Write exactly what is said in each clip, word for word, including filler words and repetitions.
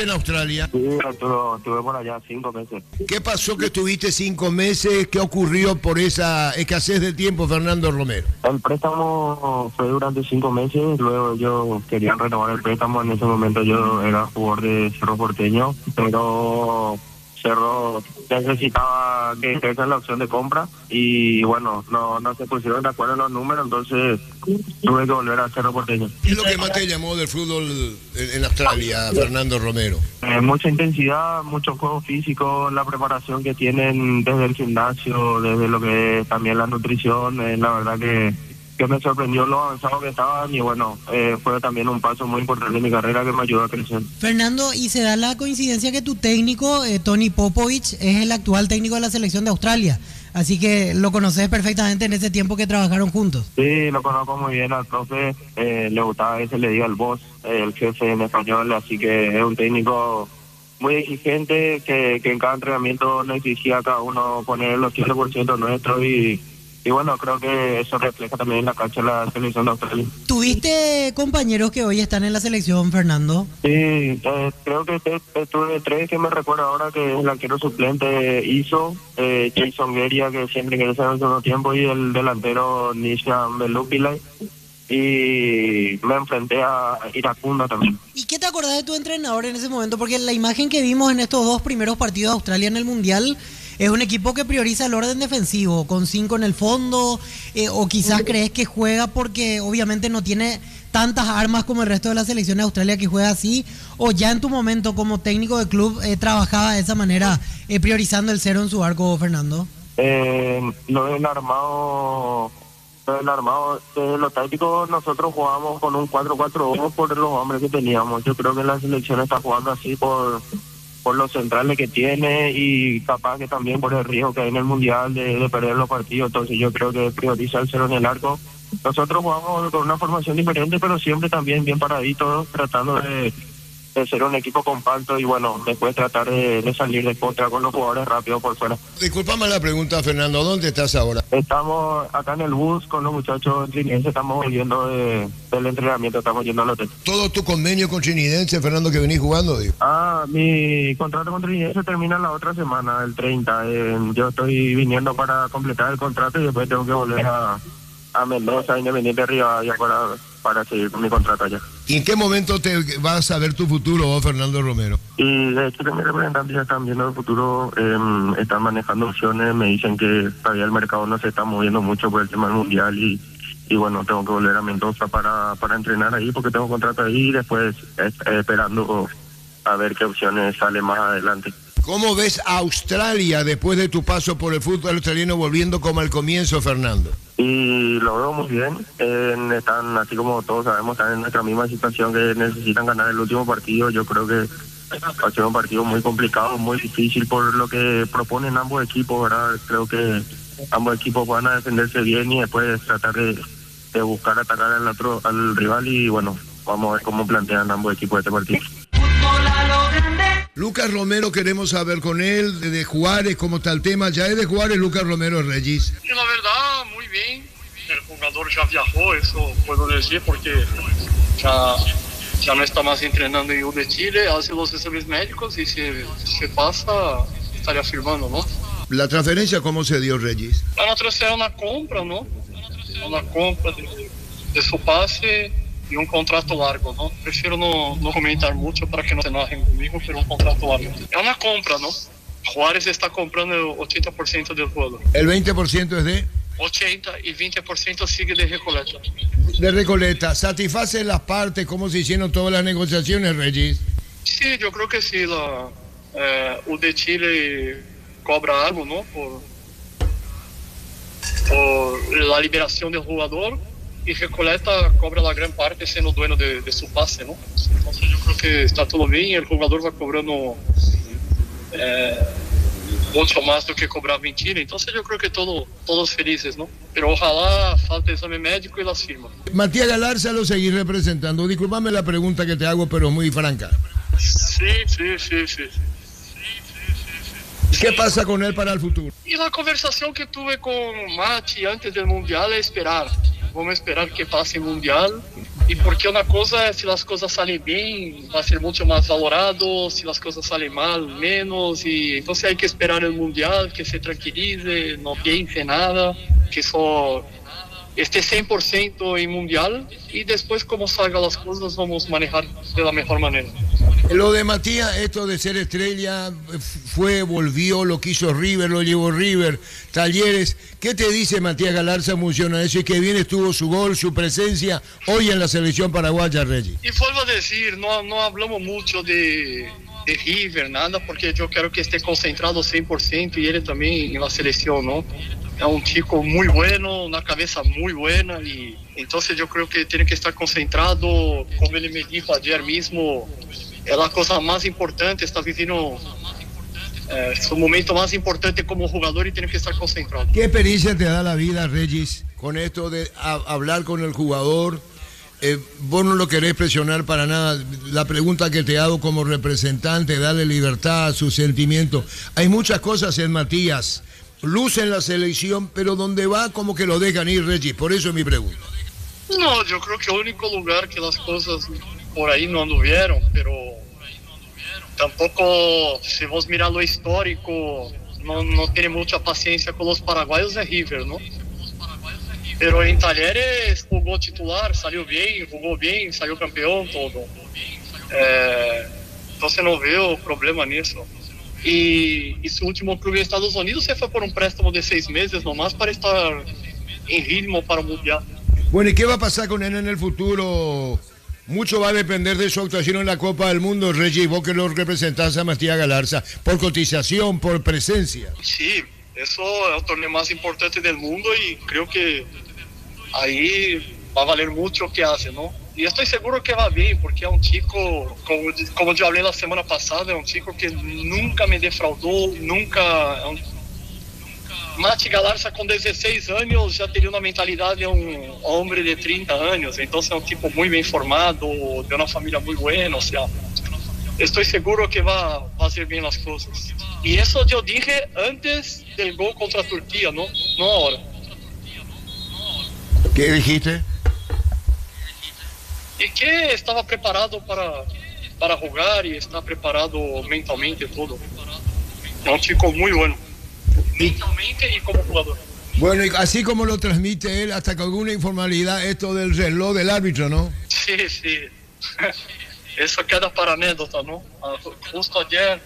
en Australia? Sí, estuve, estuve por allá cinco meses. ¿Qué pasó que estuviste cinco meses? ¿Qué ocurrió por esa escasez de tiempo, Fernando Romero? El préstamo fue durante cinco meses, luego yo quería renovar el préstamo. En ese momento yo era jugador de Cerro Porteño, pero Cerro necesitaba que ejerza la opción de compra y bueno, no no se pusieron de acuerdo en los números, entonces tuve que volver a Cerro Porteño. ¿Qué es lo que más te llamó del fútbol en Australia, Fernando Romero? Eh, mucha intensidad, mucho juego físico, la preparación que tienen desde el gimnasio, desde lo que es también la nutrición, eh, la verdad que que me sorprendió lo avanzado que estaban y bueno, eh, fue también un paso muy importante en mi carrera que me ayudó a crecer. Fernando, y se da la coincidencia que tu técnico, eh, Tony Popovich, es el actual técnico de la selección de Australia, así que lo conoces perfectamente en ese tiempo que trabajaron juntos. Sí, lo conozco muy bien al profe, eh, le gustaba a veces le diga el boss, eh, el jefe en español, así que es un técnico muy exigente que, que en cada entrenamiento nos exigía a cada uno poner los cien por ciento nuestro y Y bueno, creo que eso refleja también en la cancha de la selección de Australia. ¿Tuviste compañeros que hoy están en la selección, Fernando? Sí, eh, creo que te, te, tuve tres que me recuerdo ahora, que es el arquero suplente Iso, eh, Jason Gueria, que siempre ingresa en el segundo tiempo, y el delantero Nisha Melupilay. Y me enfrenté a Iracunda también. ¿Y qué te acordás de tu entrenador en ese momento? Porque la imagen que vimos en estos dos primeros partidos de Australia en el Mundial es un equipo que prioriza el orden defensivo, con cinco en el fondo, eh, o quizás crees que juega porque obviamente no tiene tantas armas como el resto de la selección de Australia que juega así, o ya en tu momento como técnico de club eh, trabajaba de esa manera, eh, priorizando el cero en su arco, Fernando. Eh, lo del armado... El armado, de lo táctico, nosotros jugábamos con un cuatro cuatro dos por los hombres que teníamos. Yo creo que la selección está jugando así por por los centrales que tiene y capaz que también por el riesgo que hay en el Mundial de, de perder los partidos. Entonces yo creo que prioriza el cero en el arco. Nosotros jugamos con una formación diferente, pero siempre también bien paraditos, tratando de, de ser un equipo compacto y bueno, después tratar de, de salir de contra con los jugadores rápidos por fuera. Disculpame la pregunta, Fernando, ¿dónde estás ahora? Estamos acá en el bus con los muchachos trinidenses, estamos volviendo de, del entrenamiento, estamos yendo al hotel. ¿Todo tu convenio con Trinidense, Fernando, que venís jugando, digo? Ah, mi contrato con Trinidense termina la otra semana, el treinta. Eh, yo estoy viniendo para completar el contrato y después tengo que volver a, a Mendoza, Independiente Rivadavia, para, para seguir con mi contrato allá. ¿Y en qué momento te vas a ver tu futuro vos, Fernando Romero? Y de hecho que mis representantes ya están viendo el futuro, eh, están manejando opciones, me dicen que todavía el mercado no se está moviendo mucho por el tema del Mundial y, y bueno, tengo que volver a Mendoza para, para entrenar ahí porque tengo contrato ahí y después eh, esperando a ver qué opciones salen más adelante. ¿Cómo ves a Australia después de tu paso por el fútbol australiano volviendo como al comienzo, Fernando? Y lo veo muy bien, eh, están, así como todos sabemos, están en nuestra misma situación que necesitan ganar el último partido. Yo creo que va a ser un partido muy complicado, muy difícil por lo que proponen ambos equipos, ¿verdad? Creo que ambos equipos van a defenderse bien y después tratar de, de buscar atacar al otro, al rival y bueno, vamos a ver cómo plantean ambos equipos este partido. Lucas Romero, queremos saber con él, de, de Juárez, cómo está el tema. Ya es de Juárez, Lucas Romero Regis. Y la verdad, muy bien. El jugador ya viajó, eso puedo decir, porque ya, ya no está más entrenando en U de Chile, hace los exámenes médicos y si se pasa, estaría firmando, ¿no? ¿La transferencia cómo se dio, Regis? La transferencia es una compra, ¿no? Una compra de, de su pase y un contrato largo, ¿no? Prefiero no, no comentar mucho para que no se enojen conmigo, pero un contrato largo. Es una compra, ¿no? Juárez está comprando el ochenta por ciento del jugador. ¿El veinte por ciento es de? ochenta y veinte por ciento sigue de Recoleta. De Recoleta. ¿Satisfacen las partes? ¿Cómo se hicieron todas las negociaciones, Regis? Sí, yo creo que sí. La, eh, U de Chile cobra algo, ¿no? Por, por la liberación del jugador. Y Recoleta cobra la gran parte siendo dueño de, de su pase, ¿no? Entonces yo creo que está todo bien, el jugador va cobrando eh, mucho más do que cobraba en Chile, entonces yo creo que todo, todos felices, ¿no? Pero ojalá falte exame médico y las firmas. Matías Galarza lo seguís representando. Disculpame la pregunta que te hago, pero muy franca. Sí, sí, sí, sí. ¿Qué pasa con él para el futuro? Y la conversación que tuve con Mati antes del Mundial es esperar. Vamos a esperar que pase el Mundial Y porque una cosa es si las cosas salen bien, va a ser mucho más valorado, si las cosas salen mal, menos, y entonces hay que esperar el Mundial, que se tranquilice, no piense nada, que solo esté cien por ciento en Mundial, y después como salgan las cosas vamos a manejar de la mejor manera. Lo de Matías, esto de ser estrella, fue, volvió, lo quiso River, lo llevó River, Talleres. ¿Qué te dice Matías Galarza funciona eso? Y que bien estuvo su gol, su presencia hoy en la selección paraguaya, Regis. Y vuelvo a decir, no, no hablamos mucho de, de River, nada, porque yo quiero que esté concentrado cien por ciento y él también en la selección, ¿no? Es un chico muy bueno, una cabeza muy buena, y entonces yo creo que tiene que estar concentrado, como él me dijo ayer mismo. É a coisa mais importante, está vivendo eh, su momento más importante como jugador y tiene que estar concentrado. ¿Qué experiencia te da la vida, Regis, con esto de a, hablar con el jugador? Eh, vos no lo querés presionar para nada. La pregunta que te hago como representante, darle libertad a sus sentimientos. Hay muchas cosas en Matías, luce en la selección, pero donde va como que lo dejan ir, Regis. Por eso es mi pregunta. No, yo creo que el único lugar que las cosas por ahí no anduvieron, pero tampoco, si vos mirar lo histórico, no, no tiene mucha paciencia con los paraguayos de River, ¿no? Pero en Talleres jugó titular, salió bien, jugó bien, salió campeón, todo. Eh, entonces no veo problema nisso. Y, y su último club en Estados Unidos se fue por un préstamo de seis meses nomás para estar en ritmo para el Mundial. Bueno, ¿y qué va a pasar con él en el futuro? Mucho va a depender de su actuación en la Copa del Mundo, Regis, vos que lo representás a Matías Galarza, por cotización, por presencia. Sí, eso es el torneo más importante del mundo y creo que ahí va a valer mucho lo que hace, ¿no? Y estoy seguro que va bien, porque es un chico, como, como yo hablé la semana pasada, es un chico que nunca me defraudó, nunca... Mati Galarza com dezesseis anos já teria uma mentalidade de um homem de trinta anos, então é um tipo muito bem formado, de uma família muito boa, ou seja, estou seguro que vai fazer bem as coisas. E isso eu dije antes do gol contra a Turquia, não, não agora. O que dijiste? E que estava preparado para para jogar e está preparado mentalmente todo. É um chico muito bueno. Mentalmente y como jugador. Bueno, y así como lo transmite él, hasta con alguna informalidad, esto del reloj del árbitro, ¿no? Sí, sí. Eso queda para anécdota, ¿no? Justo ayer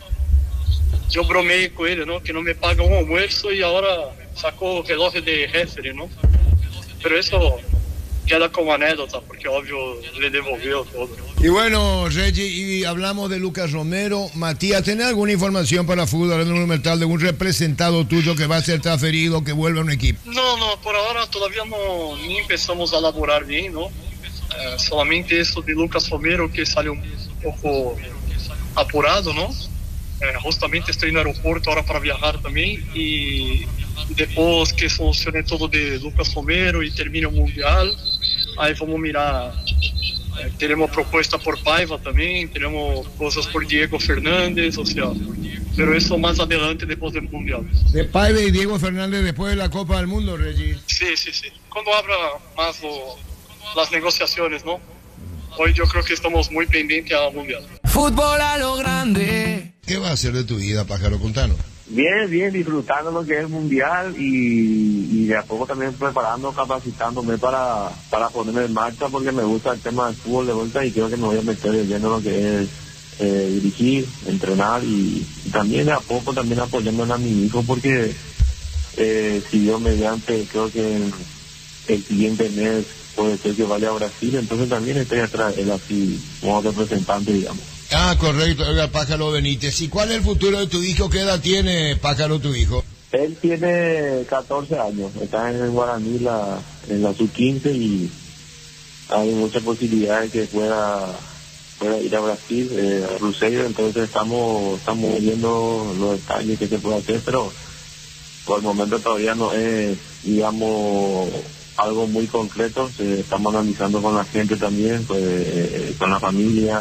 yo bromeé con él, ¿no? Que no me paga un almuerzo y ahora sacó el reloj de referee, ¿no? Pero eso queda como anécdota, porque obvio le devolvió todo. Y bueno, Regis, y hablamos de Lucas Romero. Matías, ¿tenés alguna información para Fútbol Monumental de un representado tuyo que va a ser transferido, que vuelva a un equipo? No, no, por ahora todavía no ni empezamos a elaborar bien, ¿no? Eh, solamente eso de Lucas Romero que salió un poco apurado, ¿no? Eh, justamente estoy en el aeropuerto ahora para viajar también y después que solucione todo de Lucas Romero y termine el Mundial, ahí vamos a mirar. Eh, teremos propuesta por Paiva también, tenemos cosas por Diego Fernández, o sea, pero eso más adelante después del Mundial. De Paiva y Diego Fernández después de la Copa del Mundo, Regis. Sí, sí, sí. Cuando abra más lo, las negociaciones, ¿no? Hoy yo creo que estamos muy pendientes al Mundial. Fútbol a lo grande. ¿Qué va a hacer de tu vida, Pájaro? Contanos. Bien, bien, disfrutando lo que es el Mundial y, y de a poco también preparando, capacitándome para, para ponerme en marcha porque me gusta el tema del fútbol de vuelta y creo que me voy a meter de lleno lo que es eh, dirigir, entrenar y, y también de a poco también apoyándome a mi hijo porque eh, si Dios mediante creo que el, el siguiente mes puede ser que vaya a Brasil, entonces también estoy atrás de él así como representante, digamos. Ah, correcto, el Pájaro Benítez. ¿Y cuál es el futuro de tu hijo? ¿Qué edad tiene, Pájaro, tu hijo? Él tiene catorce años, está en el Guaraní, la, en la sub quince y hay muchas posibilidades que pueda, pueda ir a Brasil, eh, a Cruzeiro, entonces estamos, estamos viendo los detalles que se puede hacer, pero por el momento todavía no es, digamos, algo muy concreto, eh, estamos analizando con la gente también, pues, eh, con la familia.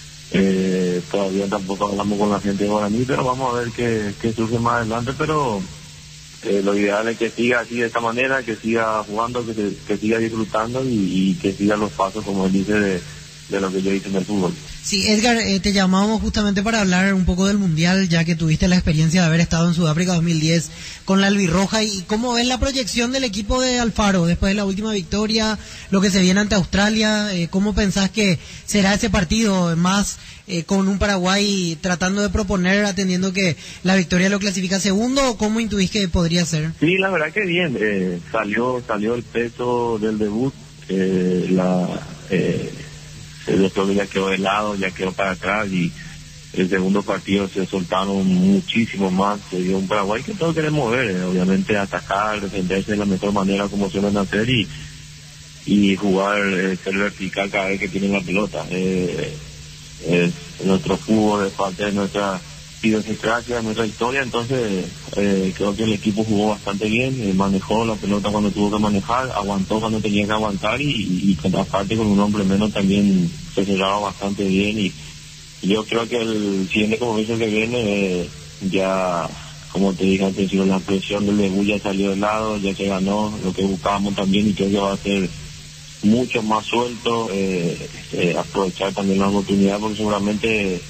Eh, todavía tampoco hablamos con la gente de Guaraní, pero vamos a ver qué, qué surge más adelante, pero eh, lo ideal es que siga así de esta manera, que siga jugando, que, se, que siga disfrutando y, y que siga los pasos, como él dice, de, de lo que yo hice en el fútbol. Sí, Edgar, eh, te llamamos justamente para hablar un poco del Mundial, ya que tuviste la experiencia de haber estado en Sudáfrica dos mil diez con la albirroja, y cómo ves la proyección del equipo de Alfaro después de la última victoria, lo que se viene ante Australia. Eh, ¿cómo pensás que será ese partido, más eh, con un Paraguay tratando de proponer, atendiendo que la victoria lo clasifica segundo, o cómo intuís que podría ser? Sí, la verdad que bien, eh, salió salió el peso del debut, eh, la... Eh, el otro ya quedó de lado, ya quedó para atrás, y el segundo partido se soltaron muchísimo más. Se dio un Paraguay que todos queremos ver, eh, obviamente atacar, defenderse de la mejor manera como suelen hacer, y y jugar, eh, ser vertical cada vez que tienen la pelota. Eh, eh, nuestro fútbol es parte de nuestra idiosincrasia, de nuestra historia, entonces eh, creo que el equipo jugó bastante bien, eh, manejó la pelota cuando tuvo que manejar, aguantó cuando tenía que aguantar, y, y, y aparte con un hombre menos también se cerraba bastante bien, y yo creo que el siguiente compromiso que viene, eh, ya como te dije antes, la presión del debut ya salió de lado, ya se ganó lo que buscábamos también, y creo que va a ser mucho más suelto, eh, eh, aprovechar también la oportunidad, porque seguramente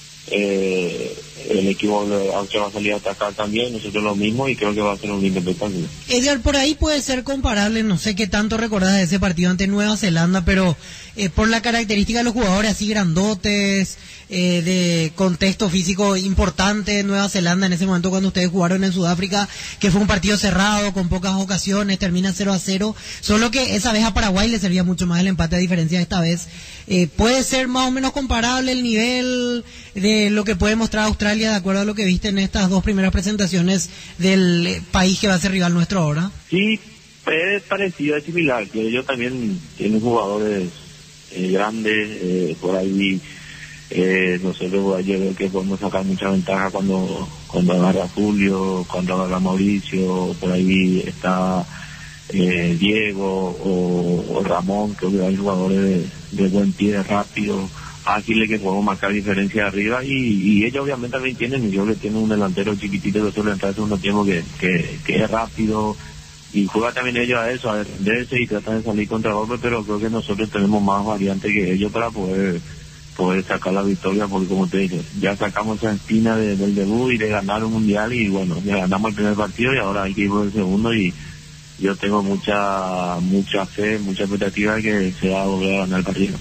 eh, el equipo de Austria va a salir a atacar también, nosotros lo mismo, y creo que va a ser un lindo espectáculo. Edgar, por ahí puede ser comparable, no sé qué tanto recordás de ese partido ante Nueva Zelanda, pero eh, por la característica de los jugadores así grandotes, eh, de contexto físico importante de Nueva Zelanda en ese momento cuando ustedes jugaron en Sudáfrica, que fue un partido cerrado, con pocas ocasiones, termina cero a cero, solo que esa vez a Paraguay le servía mucho más el empate, a diferencia de esta vez. Eh, ¿puede ser más o menos comparable el nivel de lo que puede mostrar Australia, de acuerdo a lo que viste en estas dos primeras presentaciones del eh, país que va a ser rival nuestro ahora? Sí, es parecido, es similar, que ellos también tienen jugadores eh, grandes, eh, por ahí eh, nosotros yo creo que podemos sacar mucha ventaja cuando cuando agarra Julio, cuando agarra Mauricio, por ahí está eh, Diego o, o Ramón, creo que hay jugadores de, de buen pie, rápido, ágiles, que podemos marcar diferencia arriba, y, y ellos obviamente también tienen, yo que tienen un delantero chiquitito que suele entrar en segundo tiempo que, que, que es rápido, y juega también ellos a eso, a defenderse y tratan de salir contra golpe, pero creo que nosotros tenemos más variantes que ellos para poder poder sacar la victoria, porque como te dije, ya sacamos esa espina de, del debut y de ganar un mundial, y bueno, ya ganamos el primer partido y ahora hay que ir por el segundo, y yo tengo mucha mucha fe, mucha expectativa de que se va a volver a ganar el partido.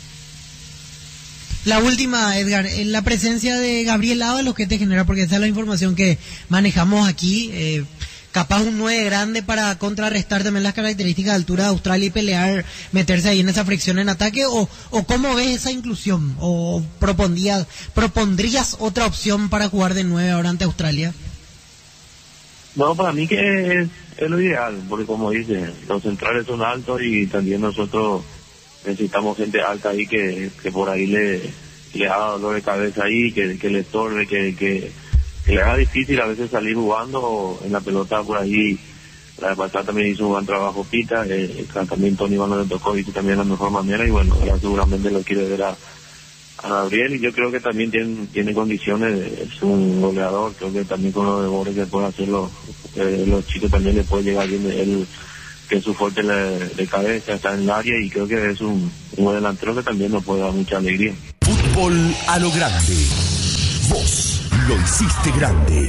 La última, Edgar, en la presencia de Gabriel Ábalos, ¿qué te genera? Porque esa es la información que manejamos aquí. Eh, capaz un nueve grande para contrarrestar también las características de altura de Australia y pelear, meterse ahí en esa fricción en ataque, o, o ¿cómo ves esa inclusión? ¿O propondrías, propondrías otra opción para jugar de nueve ahora ante Australia? No, para mí que es, es lo ideal, porque como dice, los centrales son altos y también nosotros necesitamos gente alta ahí que, que por ahí le, le haga dolor de cabeza ahí, que, que le estorbe, que, que, que le haga difícil a veces salir jugando en la pelota por ahí. La vez pasada también hizo un buen trabajo Pita, eh, también Tony Iván le tocó, hizo también de la mejor manera, y bueno, ahora seguramente lo quiere ver a, a Gabriel, y yo creo que también tiene, tiene condiciones, es un goleador, creo que también con los goles que puede hacerlo, eh, los chicos también le puede llegar bien, él, que es su fuerte de, de cabeza, está en el área, y creo que es un, un delantero que también nos puede dar mucha alegría. Fútbol a lo grande. Vos lo hiciste grande.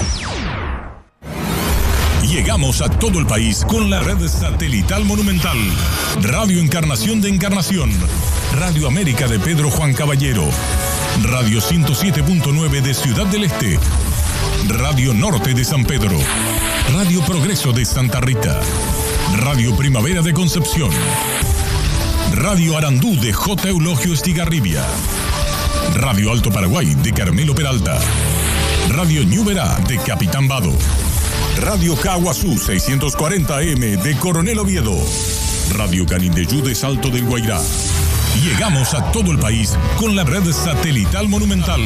Llegamos a todo el país con la red satelital Monumental. Radio Encarnación de Encarnación. Radio América de Pedro Juan Caballero. Radio ciento siete punto nueve de Ciudad del Este. Radio Norte de San Pedro. Radio Progreso de Santa Rita. Radio Primavera de Concepción. Radio Arandú de J. Eulogio Estigarribia. Radio Alto Paraguay de Carmelo Peralta. Radio Ñuberá de Capitán Vado. Radio Caguazú seiscientos cuarenta A M de Coronel Oviedo. Radio Canindeyú de Salto del Guairá. Llegamos a todo el país con la red satelital Monumental.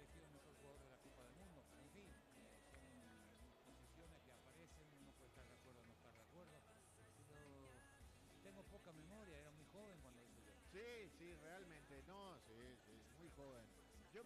De acuerdo.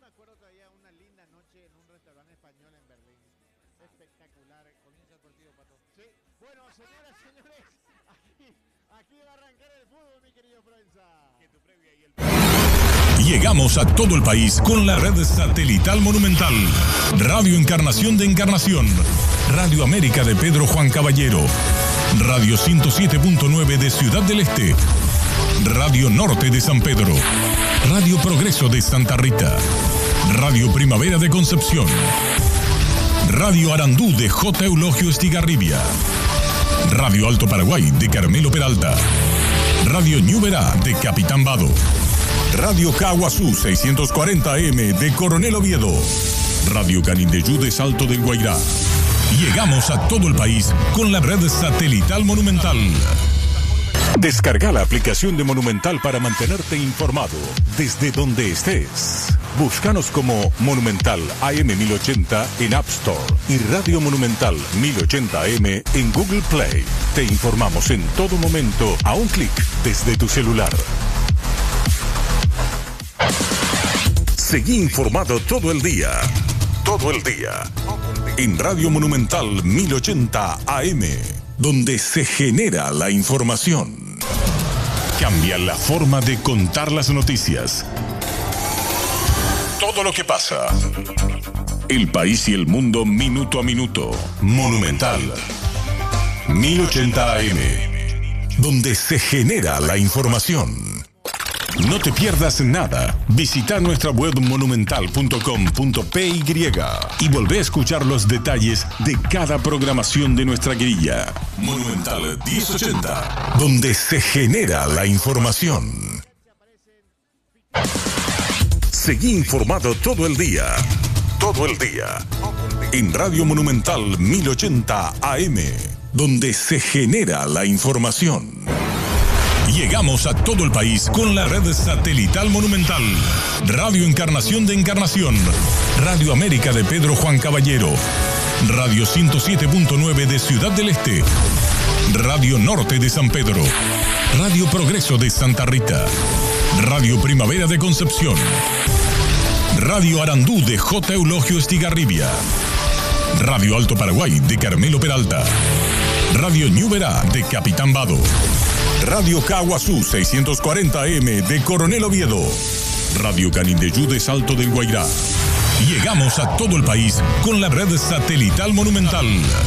me acuerdo todavía una linda noche en un restaurante español en Berlín. Espectacular. Comienza el partido, Pato. Sí. Bueno, señoras y señores, aquí, aquí va a arrancar el fútbol, mi querido Proenza. Que tu previa y el... Llegamos a todo el país con la red satelital Monumental. Radio Encarnación de Encarnación. Radio América de Pedro Juan Caballero. Radio ciento siete punto nueve de Ciudad del Este. Radio Norte de San Pedro. Radio Progreso de Santa Rita. Radio Primavera de Concepción. Radio Arandú de J. Eulogio Estigarribia. Radio Alto Paraguay de Carmelo Peralta. Radio Ñuberá de Capitán Vado. Radio Caguazú seiscientos cuarenta A M de Coronel Oviedo. Radio Canindeyú de Salto del Guairá. Llegamos a todo el país con la red satelital Monumental. Descarga la aplicación de Monumental para mantenerte informado desde donde estés. Búscanos como Monumental A M mil ochenta en App Store y Radio Monumental mil ochenta A M en Google Play. Te informamos en todo momento a un clic desde tu celular. Seguí informado todo el día. Todo el día. En Radio Monumental mil ochenta A M, donde se genera la información. Cambia la forma de contar las noticias. Todo lo que pasa. El país y el mundo minuto a minuto. Monumental mil ochenta A M, donde se genera la información. No te pierdas nada. Visita nuestra web monumental punto com punto p y y volvé a escuchar los detalles de cada programación de nuestra grilla. Monumental mil ochenta, donde se genera la información. Seguí informado todo el día. Todo el día. En Radio Monumental mil ochenta A M, donde se genera la información. Llegamos a todo el país con la red satelital Monumental. Radio Encarnación de Encarnación. Radio América de Pedro Juan Caballero. Radio ciento siete punto nueve de Ciudad del Este. Radio Norte de San Pedro. Radio Progreso de Santa Rita. Radio Primavera de Concepción. Radio Arandú de J. Eulogio Estigarribia. Radio Alto Paraguay de Carmelo Peralta. Radio Ñuberá de Capitán Vado. Radio Caguazú seiscientos cuarenta A M de Coronel Oviedo. Radio Canindeyú de Salto del Guairá. Llegamos a todo el país con la red satelital Monumental.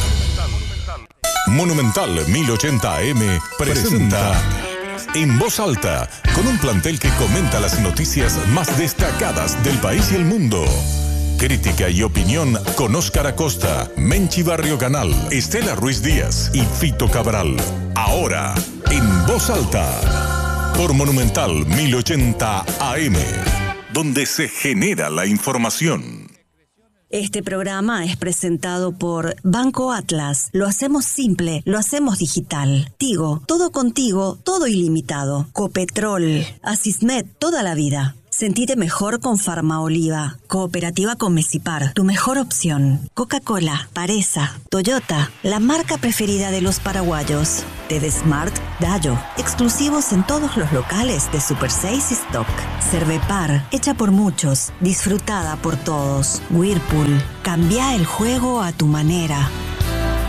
Monumental mil ochenta A M presenta En Voz Alta, con un plantel que comenta las noticias más destacadas del país y el mundo. Crítica y opinión con Óscar Acosta, Menchi Barrio Canal, Estela Ruiz Díaz y Fito Cabral. Ahora, En Voz Alta, por Monumental mil ochenta A M, donde se genera la información. Este programa es presentado por Banco Atlas. Lo hacemos simple, lo hacemos digital. Tigo, todo contigo, todo ilimitado. Copetrol, Asismed, toda la vida. Sentite mejor con Farmaoliva. Cooperativa con Mesipar, tu mejor opción. Coca-Cola, Paresa, Toyota, la marca preferida de los paraguayos. Tedesmart, Dayo, exclusivos en todos los locales de Super seis y Stock. Cervepar, hecha por muchos, disfrutada por todos. Whirlpool, cambia el juego a tu manera.